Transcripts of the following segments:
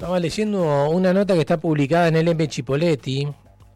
Estaba leyendo una nota que está publicada en LM Chipoleti.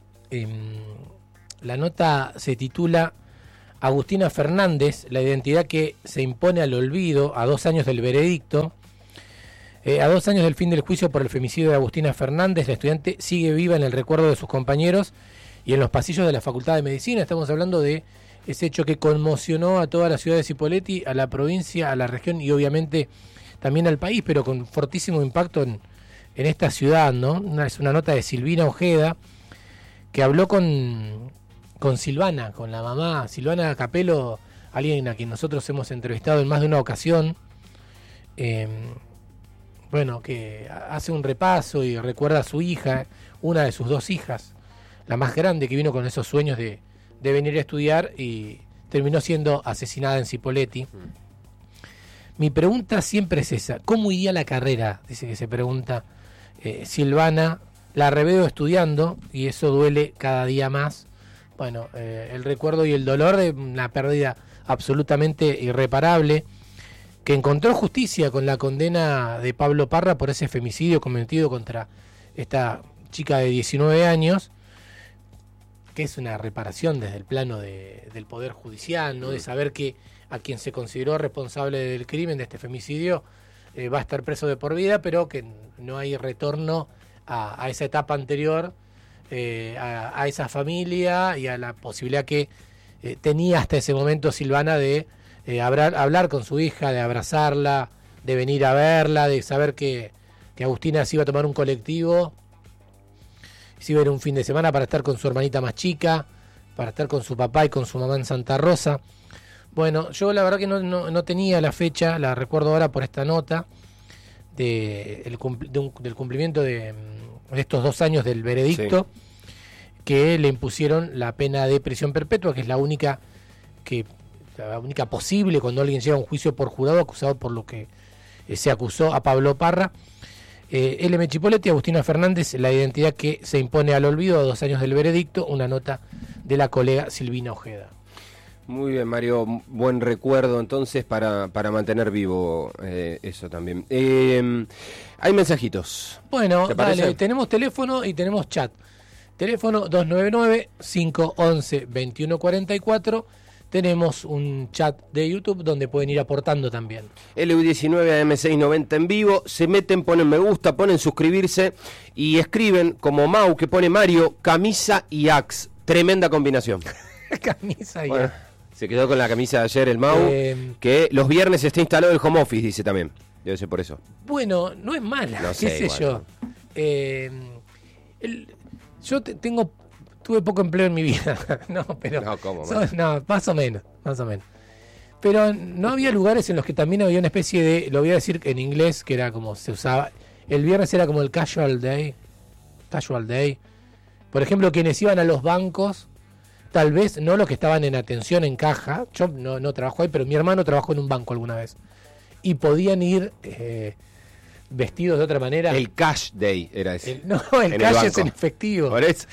La nota se titula Agustina Fernández, la identidad que se impone al olvido a 2 años del veredicto. A 2 años del fin del juicio por el femicidio de Agustina Fernández, la estudiante sigue viva en el recuerdo de sus compañeros y en los pasillos de la Facultad de Medicina. Estamos hablando de ese hecho que conmocionó a toda la ciudad de Cipolletti, a la provincia, a la región y obviamente también al país, pero con fortísimo impacto en esta ciudad, ¿no? Es una nota de Silvina Ojeda, que habló con Silvana, con la mamá, Silvana Capelo, alguien a quien nosotros hemos entrevistado en más de una ocasión. Bueno, que hace un repaso y recuerda a su hija, una de sus 2 hijas, la más grande, que vino con esos sueños de venir a estudiar y terminó siendo asesinada en Cipolletti. Mi pregunta siempre es esa: ¿cómo iría la carrera? Dice que se pregunta Silvana. La reveo estudiando y eso duele cada día más. Bueno, el recuerdo y el dolor de una pérdida absolutamente irreparable, que encontró justicia con la condena de Pablo Parra por ese femicidio cometido contra esta chica de 19 años, que es una reparación desde el plano del Poder Judicial, ¿no? De saber que a quien se consideró responsable del crimen, de este femicidio, va a estar preso de por vida, pero que no hay retorno a esa etapa anterior, a esa familia y a la posibilidad que tenía hasta ese momento Silvana de hablar con su hija, de abrazarla, de venir a verla, de saber que Agustina se iba a tomar un colectivo, se iba a ir un fin de semana para estar con su hermanita más chica, para estar con su papá y con su mamá en Santa Rosa. Bueno, yo la verdad que no tenía la fecha, la recuerdo ahora por esta nota del cumplimiento de estos 2 años del veredicto, sí, que le impusieron la pena de prisión perpetua, que es la única posible cuando alguien llega a un juicio por jurado acusado por lo que se acusó a Pablo Parra. LM Chipolletti, Agustina Fernández, la identidad que se impone al olvido a 2 años del veredicto, una nota de la colega Silvina Ojeda. Muy bien, Mario, buen recuerdo entonces para mantener vivo eso también. Hay mensajitos. Bueno, dale, tenemos teléfono y tenemos chat. Teléfono 299-511-2144. Tenemos un chat de YouTube donde pueden ir aportando también. LU19 AM690 en vivo. Se meten, ponen me gusta, ponen suscribirse y escriben como Mau, que pone Mario, camisa y axe. Tremenda combinación. Camisa y bueno, axe. Se quedó con la camisa de ayer el Mau, que los viernes está instalado el home office, dice también. Debe ser por eso. No es mala, no qué sé yo. Yo tuve poco empleo en mi vida. Más o menos. Pero no había lugares en los que también había una especie de, lo voy a decir en inglés, que era como se usaba, el viernes era como el casual day. Por ejemplo, quienes iban a los bancos, tal vez no los que estaban en atención en caja, yo no trabajo ahí, pero mi hermano trabajó en un banco alguna vez, y podían ir vestidos de otra manera. El cash day era ese. El cash es en efectivo. Por eso.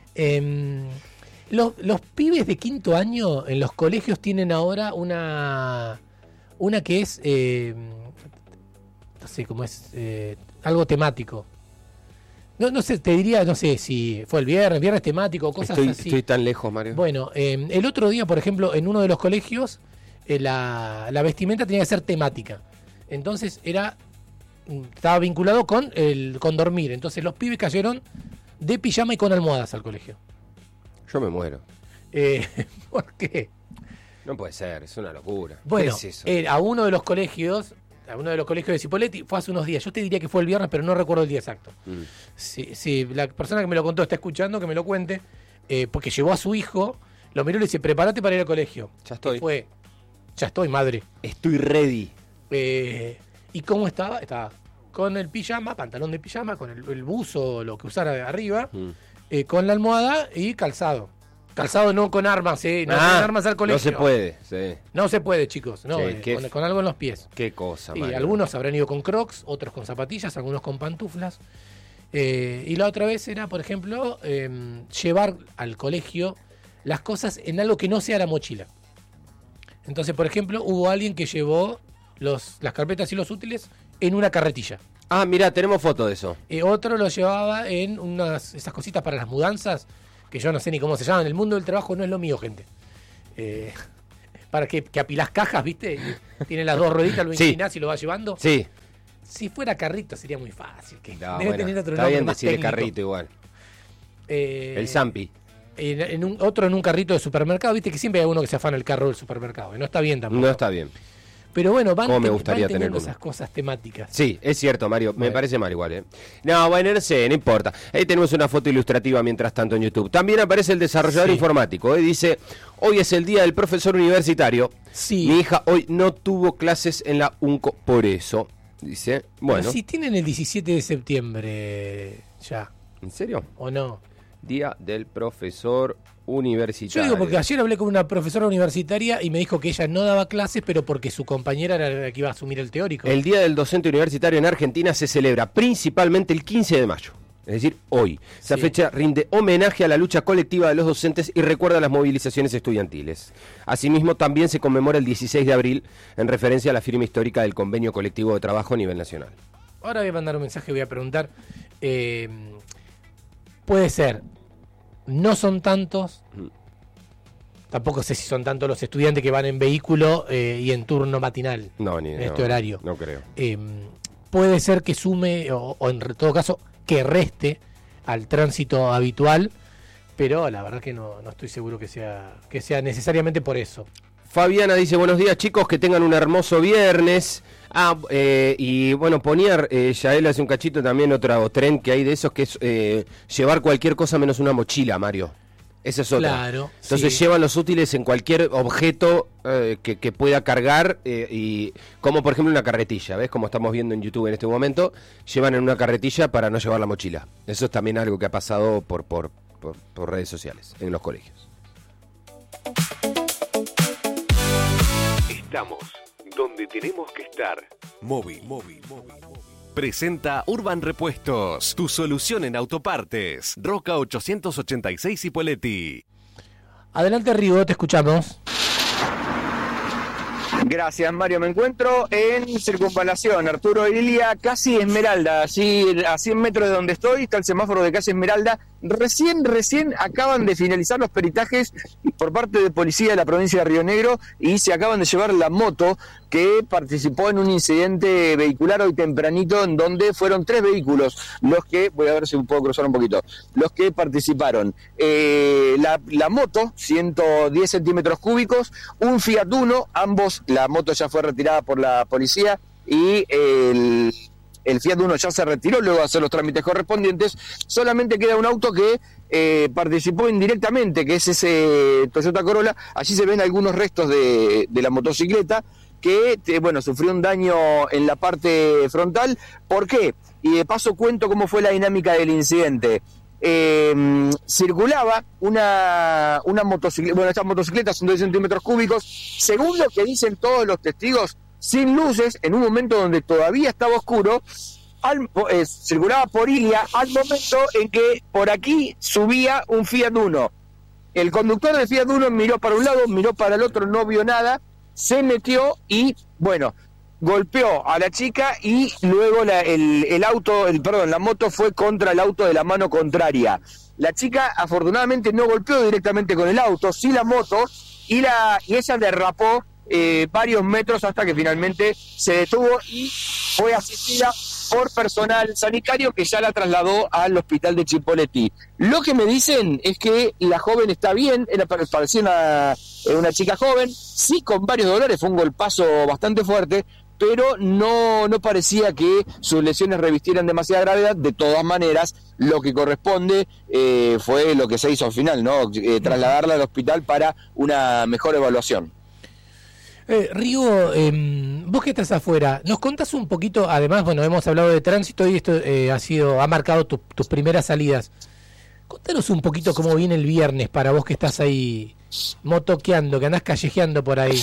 Los pibes de 5º año en los colegios tienen ahora una que es, no sé cómo es, algo temático. No sé, te diría, no sé si fue el viernes temático o cosas así. Estoy tan lejos, Mario. Bueno, el otro día, por ejemplo, en uno de los colegios, la vestimenta tenía que ser temática. Entonces estaba vinculado con dormir. Entonces los pibes cayeron de pijama y con almohadas al colegio. Yo me muero. ¿Por qué? No puede ser, es una locura. Bueno, ¿qué es eso? A uno de los colegios de Cipolletti fue hace unos días. Yo te diría que fue el viernes, pero no recuerdo el día exacto. Si la persona que me lo contó está escuchando, que me lo cuente, porque llevó a su hijo, lo miró y le dice, prepárate para ir al colegio. Ya estoy. Ya estoy, madre. Estoy ready. ¿Y cómo estaba? Estaba con el pijama, pantalón de pijama, con el buzo, lo que usara de arriba, con la almohada y calzado. Calzado no con armas, no con armas al colegio. No se puede, sí. No se puede, chicos, no, sí, con algo en los pies. Qué cosa, Y Mario. algunos habrán ido con crocs, otros con zapatillas, algunos con pantuflas. Y la otra vez era, por ejemplo, llevar al colegio las cosas en algo que no sea la mochila. Entonces, por ejemplo, hubo alguien que llevó las carpetas y los útiles en una carretilla. Ah, mirá, tenemos foto de eso. Otro lo llevaba en esas cositas para las mudanzas, que yo no sé ni cómo se llaman. El mundo del trabajo no es lo mío, gente. Para que apilás cajas, ¿viste? Tiene las dos rueditas, lo inclinás y lo vas llevando. Sí. Si fuera carrito sería muy fácil. No, debe tener otro está nombre bien más decirle técnico. carrito igual. El Zampi. Otro en un carrito de supermercado, viste que siempre hay uno que se afana el carro del supermercado. Y no está bien tampoco. No está bien. Pero bueno, van Me gustaría tener teniendo uno. esas cosas temáticas. Sí, es cierto, Mario. Bueno. Me parece mal igual, No, bueno, no sé, no importa. Ahí tenemos una foto ilustrativa mientras tanto en YouTube. También aparece el desarrollador informático. Dice, hoy es el día del profesor universitario. Sí. Mi hija hoy no tuvo clases en la UNCO por eso. Dice, bueno. Pero si tienen el 17 de septiembre ya. ¿En serio? ¿O no? Día del profesor universitario. Yo digo porque ayer hablé con una profesora universitaria y me dijo que ella no daba clases, pero porque su compañera era la que iba a asumir el teórico. El Día del Docente Universitario en Argentina se celebra principalmente el 15 de mayo. Es decir, hoy. Esa fecha rinde homenaje a la lucha colectiva de los docentes y recuerda las movilizaciones estudiantiles. Asimismo, también se conmemora el 16 de abril en referencia a la firma histórica del Convenio Colectivo de Trabajo a nivel nacional. Ahora voy a mandar un mensaje, voy a preguntar. Puede ser, no son tantos, tampoco sé si son tantos los estudiantes que van en vehículo y en turno matinal en este horario. No creo. Puede ser que sume, o en todo caso, que reste al tránsito habitual, pero la verdad que no estoy seguro que sea necesariamente por eso. Fabiana dice, buenos días chicos, que tengan un hermoso viernes. Y bueno, ponía Yael hace un cachito también otro tren que hay de esos, que es llevar cualquier cosa menos una mochila, Mario. Esa es otra. Claro. Entonces llevan los útiles en cualquier objeto que pueda cargar, y como por ejemplo una carretilla, ¿ves? Como estamos viendo en YouTube en este momento, llevan en una carretilla para no llevar la mochila. Eso es también algo que ha pasado por redes sociales, en los colegios. Estamos donde tenemos que estar. Móvil. Presenta Urban Repuestos, tu solución en autopartes. Roca 886 Ipoleti. Adelante, Rigo, te escuchamos. Gracias, Mario. Me encuentro en Circunvalación, Arturo Ilia, casi Esmeralda. Allí a 100 metros de donde estoy está el semáforo de calle Esmeralda. Recién acaban de finalizar los peritajes por parte de policía de la provincia de Río Negro y se acaban de llevar la moto que participó en un incidente vehicular hoy tempranito, en donde fueron 3 vehículos los que, voy a ver si puedo cruzar un poquito, los que participaron. La moto, 110 centímetros cúbicos, un Fiat Uno, ambos, la moto ya fue retirada por la policía y el Fiat Uno ya se retiró luego de hacer los trámites correspondientes. Solamente queda un auto que participó indirectamente, que es ese Toyota Corolla. Allí se ven algunos restos de la motocicleta que, sufrió un daño en la parte frontal. ¿Por qué? Y de paso cuento cómo fue la dinámica del incidente. Circulaba una motocicleta, estas motocicletas son 2 centímetros cúbicos, según lo que dicen todos los testigos, sin luces, en un momento donde todavía estaba oscuro, circulaba por Ilia al momento en que por aquí subía un Fiat Uno. El conductor del Fiat Uno miró para un lado, miró para el otro, no vio nada, se metió y, golpeó a la chica y luego la moto fue contra el auto de la mano contraria. La chica afortunadamente no golpeó directamente con el auto, sí la moto, y ella derrapó varios metros hasta que finalmente se detuvo y fue asistida por personal sanitario que ya la trasladó al hospital de Chipoleti. Lo que me dicen es que la joven está bien, parecía una chica joven, sí con varios dolores, fue un golpazo bastante fuerte, pero no parecía que sus lesiones revistieran demasiada gravedad. De todas maneras, lo que corresponde fue lo que se hizo al final, ¿no? Trasladarla al hospital para una mejor evaluación. Rigo, vos que estás afuera, ¿nos contás un poquito? Además, hemos hablado de tránsito y esto ha marcado tus primeras salidas. Contanos un poquito cómo viene el viernes para vos que estás ahí motoqueando, que andás callejeando por ahí.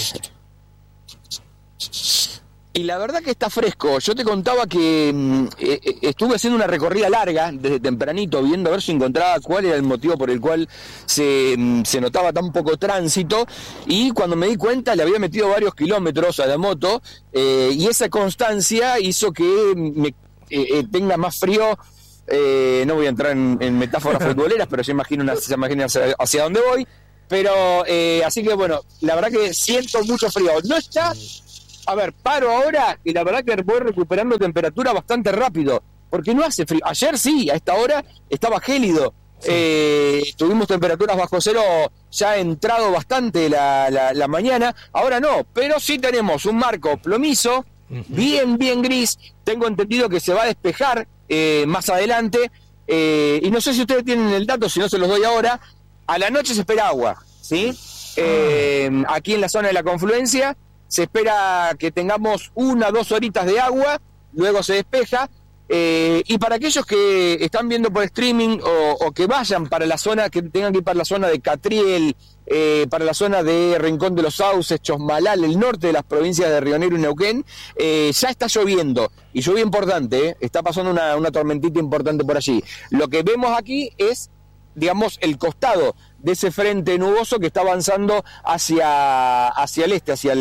Y la verdad que está fresco. Yo te contaba que estuve haciendo una recorrida larga desde tempranito, viendo a ver si encontraba cuál era el motivo por el cual se notaba tan poco tránsito, y cuando me di cuenta le había metido varios kilómetros a la moto, y esa constancia hizo que tenga más frío. No voy a entrar en metáforas futboleras, pero se imaginan hacia dónde voy. Pero así que bueno, la verdad que siento mucho frío. No está, a ver, paro ahora y la verdad que voy recuperando temperatura bastante rápido, porque no hace frío. Ayer sí, a esta hora estaba gélido. Tuvimos temperaturas bajo cero ya ha entrado bastante la mañana. Ahora no, pero sí tenemos un marco plomizo, bien gris. Tengo entendido que se va a despejar más adelante, y no sé si ustedes tienen el dato, si no se los doy ahora. A la noche se espera agua, ¿sí? Aquí en la zona de la confluencia se espera que tengamos 1 o 2 horitas de agua, luego se despeja. Y para aquellos que están viendo por streaming o que vayan para la zona, que tengan que ir para la zona de Catriel, para la zona de Rincón de los Sauces, Chosmalal, el norte de las provincias de Río Negro y Neuquén, ya está lloviendo, y lluvia importante, está pasando una tormentita importante por allí. Lo que vemos aquí es, digamos, el costado de ese frente nuboso que está avanzando hacia el este, hacia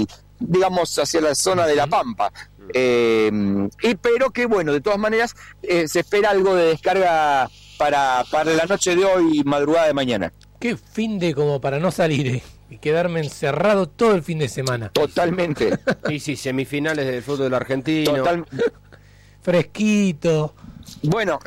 la zona de La Pampa. Pero que bueno, de todas maneras se espera algo de descarga para la noche de hoy y madrugada de mañana. Qué fin de como para no salir y quedarme encerrado todo el fin de semana. Totalmente. Y sí, semifinales del fútbol argentino. Fresquito. Bueno,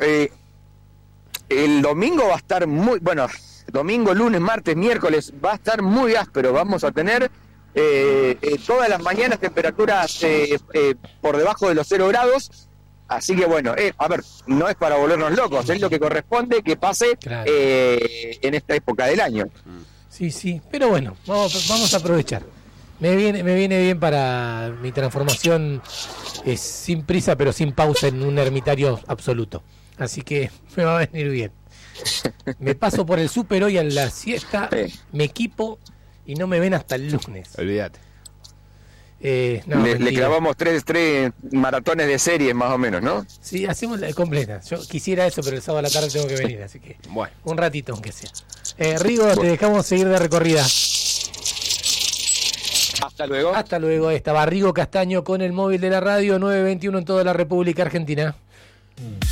el domingo va a estar muy... Bueno, domingo, lunes, martes, miércoles va a estar muy áspero. Vamos a tener todas las mañanas temperaturas por debajo de los 0 grados. Así que bueno, a ver, no es para volvernos locos, es lo que corresponde que pase, claro, en esta época del año. Sí, pero bueno, vamos a aprovechar. Me viene bien para mi transformación, sin prisa pero sin pausa, en un ermitario absoluto. Así que me va a venir bien. Me paso por el súper hoy a la siesta, me equipo y no me ven hasta el lunes. Olvídate. Le clavamos tres maratones de series más o menos, ¿no? Sí, hacemos la completa. Yo quisiera eso, pero el sábado a la tarde tengo que venir, así que bueno, un ratito aunque sea. Rigo, te dejamos seguir de recorrida. Hasta luego. Hasta luego. Estaba Rigo Castaño con el móvil de la radio, 921 en toda la República Argentina.